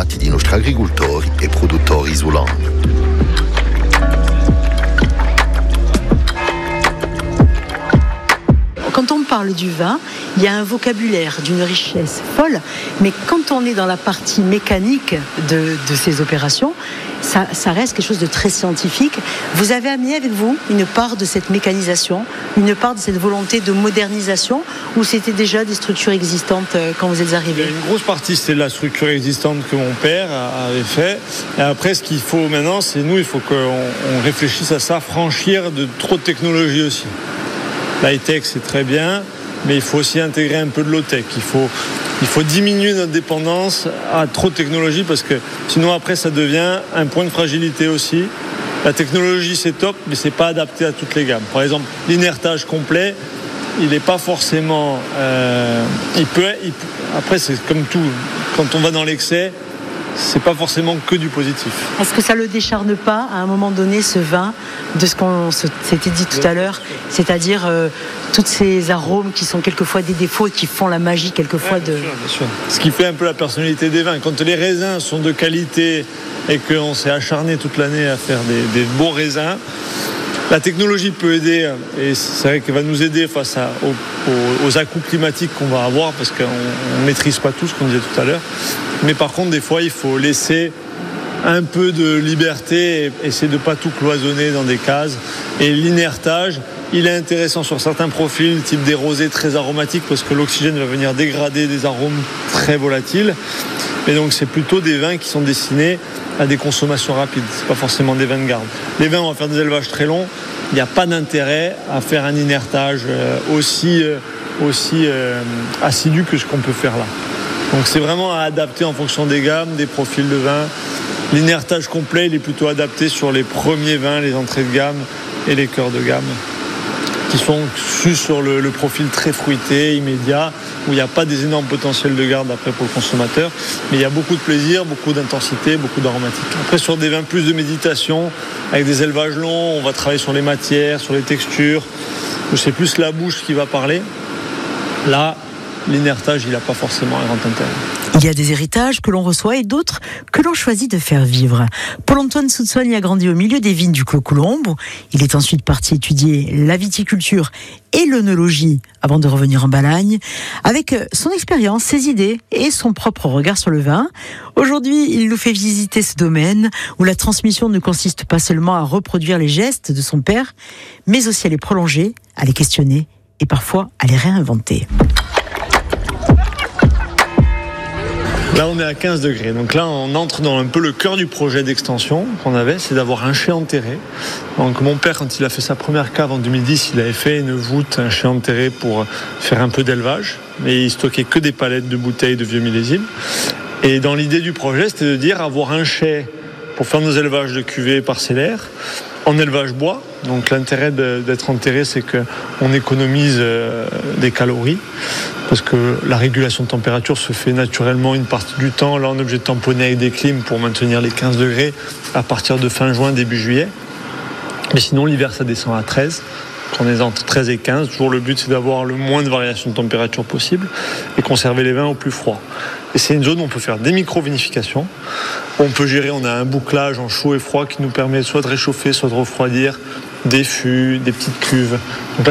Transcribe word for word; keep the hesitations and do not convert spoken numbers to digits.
fatti dai nostri agricoltori e produttori isolani. Quand on parle du vin, il y a un vocabulaire d'une richesse folle, mais quand on est dans la partie mécanique de, de ces opérations, ça, ça reste quelque chose de très scientifique. Vous avez amené avec vous une part de cette mécanisation, une part de cette volonté de modernisation, ou c'était déjà des structures existantes quand vous êtes arrivé ? Une grosse partie, c'est la structure existante que mon père avait fait. Et après, ce qu'il faut maintenant, c'est nous, il faut qu'on on réfléchisse à ça, franchir de trop de technologie aussi. L'high-tech, c'est très bien, mais il faut aussi intégrer un peu de low-tech. Il faut, il faut diminuer notre dépendance à trop de technologie parce que sinon, après, ça devient un point de fragilité aussi. La technologie, c'est top, mais c'est pas adapté à toutes les gammes. Par exemple, l'inertage complet, il n'est pas forcément... Euh, il peut, il, après, c'est comme tout. Quand on va dans l'excès, c'est pas forcément que du positif. Est-ce que ça le décharne pas à un moment donné, ce vin, de ce qu'on s'était dit tout à l'heure, c'est-à-dire euh, tous ces arômes qui sont quelquefois des défauts et qui font la magie quelquefois ouais, bien de... sûr, bien sûr. Ce qui fait un peu la personnalité des vins. Quand les raisins sont de qualité et qu'on s'est acharné toute l'année à faire des, des beaux raisins, la technologie peut aider, et c'est vrai qu'elle va nous aider face à, aux, aux à-coups climatiques qu'on va avoir, parce qu'on ne maîtrise pas tout ce qu'on disait tout à l'heure. Mais par contre, des fois, il faut laisser un peu de liberté et essayer de ne pas tout cloisonner dans des cases. Et l'inertage, il est intéressant sur certains profils, type des rosés très aromatiques, parce que l'oxygène va venir dégrader des arômes très volatiles. Et donc, c'est plutôt des vins qui sont destinés à des consommations rapides. C'est pas forcément des vins de garde. Les vins, on va faire des élevages très longs. Il n'y a pas d'intérêt à faire un inertage aussi, aussi euh, assidu que ce qu'on peut faire là. Donc, c'est vraiment à adapter en fonction des gammes, des profils de vin. L'inertage complet, il est plutôt adapté sur les premiers vins, les entrées de gamme et les cœurs de gamme, qui sont sus sur le, le profil très fruité, immédiat, où il n'y a pas des énormes potentiels de garde après pour le consommateur, mais il y a beaucoup de plaisir, beaucoup d'intensité, beaucoup d'aromatique. Après, sur des vins plus de méditation, avec des élevages longs, on va travailler sur les matières, sur les textures, où c'est plus la bouche qui va parler. Là, l'inertage, il n'a pas forcément un grand intérêt. Il y a des héritages que l'on reçoit et d'autres que l'on choisit de faire vivre. Paul-Antoine Soutsogne a grandi au milieu des vignes du Clos Coulombe. Il est ensuite parti étudier la viticulture et l'œnologie avant de revenir en Balagne. Avec son expérience, ses idées et son propre regard sur le vin, aujourd'hui, il nous fait visiter ce domaine où la transmission ne consiste pas seulement à reproduire les gestes de son père, mais aussi à les prolonger, à les questionner et parfois à les réinventer. Là, on est à quinze degrés. Donc là, on entre dans un peu le cœur du projet d'extension qu'on avait, c'est d'avoir un chai enterré. Donc mon père, quand il a fait sa première cave en deux mille dix, il avait fait une voûte, un chai enterré pour faire un peu d'élevage. Mais il stockait que des palettes de bouteilles de vieux millésimes. Et dans l'idée du projet, c'était de dire avoir un chai pour faire nos élevages de cuvées parcellaires, en élevage bois. Donc l'intérêt de, d'être enterré, c'est qu'on économise euh, des calories, parce que la régulation de température se fait naturellement une partie du temps. Là, on est obligé de tamponner avec des clims pour maintenir les quinze degrés à partir de fin juin, début juillet. Mais sinon, l'hiver, ça descend à treize. On est entre treize et quinze. Toujours le but, c'est d'avoir le moins de variation de température possible et conserver les vins au plus froid. Et c'est une zone où on peut faire des micro-vinifications. On peut gérer, on a un bouclage en chaud et froid qui nous permet soit de réchauffer, soit de refroidir, des fûts, des petites cuves. Donc là,